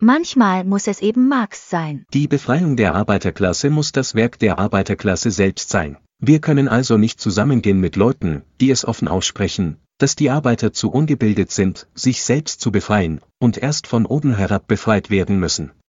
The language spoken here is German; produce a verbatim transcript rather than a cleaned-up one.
Manchmal muss es eben Marx sein. Die Befreiung der Arbeiterklasse muss das Werk der Arbeiterklasse selbst sein. Wir können also nicht zusammengehen mit Leuten, die es offen aussprechen, dass die Arbeiter zu ungebildet sind, sich selbst zu befreien, und erst von oben herab befreit werden müssen.